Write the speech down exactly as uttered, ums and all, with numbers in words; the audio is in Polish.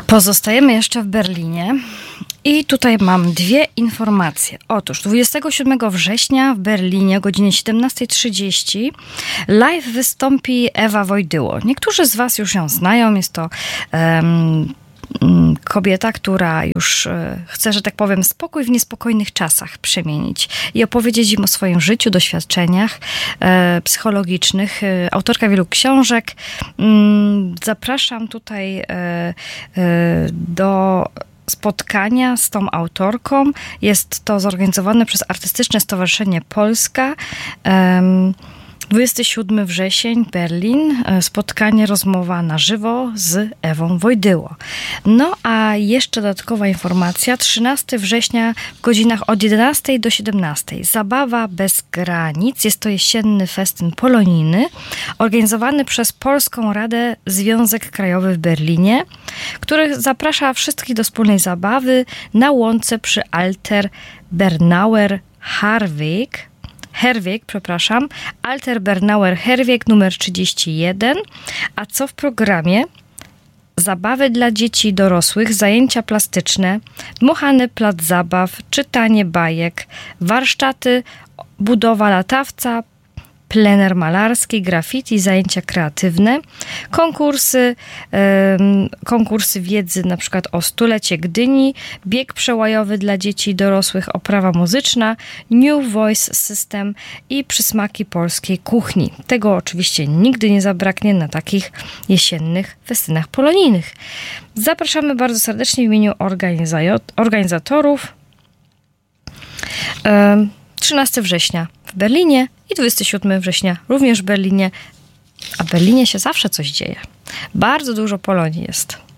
Pozostajemy jeszcze w Berlinie i tutaj mam dwie informacje. Otóż dwudziestego siódmego września w Berlinie o godzinie siedemnasta trzydzieści live wystąpi Ewa Wojdyło. Niektórzy z was już ją znają. Jest to um, kobieta, która już chce, że tak powiem, spokój w niespokojnych czasach przemienić i opowiedzieć im o swoim życiu, doświadczeniach e, psychologicznych. E, autorka wielu książek. Mm, zapraszam tutaj e, e, do spotkania z tą autorką. Jest to zorganizowane przez Artystyczne Stowarzyszenie Polska. E, dwudziestego siódmego wrzesień, Berlin, spotkanie, rozmowa na żywo z Ewą Wojdyło. No a jeszcze dodatkowa informacja, trzynastego września w godzinach od jedenastej do siedemnastej. Zabawa bez granic. Jest to jesienny festyn polonijny, organizowany przez Polską Radę Związek Krajowy w Berlinie, który zaprasza wszystkich do wspólnej zabawy na łące przy Alter Bernauer Herweg, Herweg, przepraszam, Alter Bernauer Herweg numer trzydzieści jeden. A co w programie? Zabawy dla dzieci i dorosłych, zajęcia plastyczne, dmuchany plac zabaw, czytanie bajek, warsztaty, budowa latawca, plener malarski, graffiti, zajęcia kreatywne, konkursy, um, konkursy wiedzy na przykład o stulecie Gdyni, bieg przełajowy dla dzieci i dorosłych, oprawa muzyczna, New Voice System i przysmaki polskiej kuchni. Tego oczywiście nigdy nie zabraknie na takich jesiennych festynach polonijnych. Zapraszamy bardzo serdecznie w imieniu organizatorów. Um, trzynastego września w Berlinie i dwudziestego siódmego września również w Berlinie. A w Berlinie się zawsze coś dzieje. Bardzo dużo Polonii jest.